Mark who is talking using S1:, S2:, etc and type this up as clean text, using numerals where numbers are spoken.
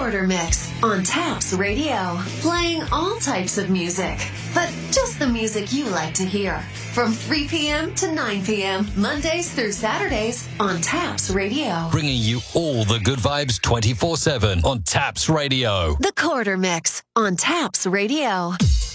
S1: Quarter Mix on Taps Radio. Playing all types of music, but just the music you like to hear. From 3 p.m. to 9 p.m., Mondays through Saturdays on Taps Radio.
S2: Bringing you all the good vibes 24/7 on Taps Radio.
S1: The Quarter Mix on Taps Radio.